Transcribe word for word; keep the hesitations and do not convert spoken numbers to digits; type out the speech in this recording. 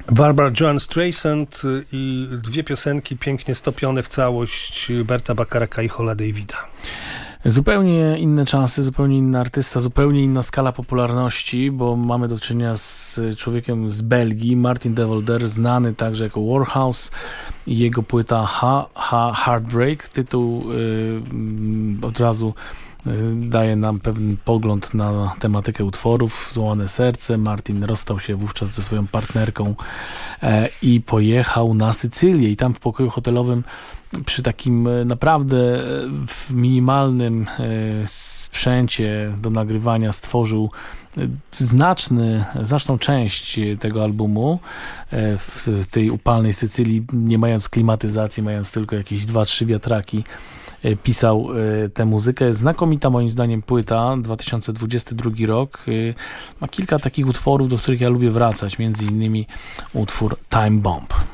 Barbara Joan Streisand i dwie piosenki pięknie stopione w całość Berta Bacharaka i Hola Davida. Zupełnie inne czasy, zupełnie inny artysta, zupełnie inna skala popularności, bo mamy do czynienia z człowiekiem z Belgii, Martin de Volder, znany także jako Warhouse, i jego płyta Ha Ha Heartbreak. Tytuł yy, od razu daje nam pewien pogląd na tematykę utworów. Złamane serce. Martin rozstał się wówczas ze swoją partnerką e, i pojechał na Sycylię i tam w pokoju hotelowym przy takim naprawdę minimalnym e, sprzęcie do nagrywania stworzył znaczny, znaczną część tego albumu e, w tej upalnej Sycylii, nie mając klimatyzacji, mając tylko jakieś dwa, trzy wiatraki, pisał tę muzykę. Znakomita moim zdaniem płyta, dwa tysiące dwudziesty drugi rok. Ma kilka takich utworów, do których ja lubię wracać, między innymi utwór Time Bomb.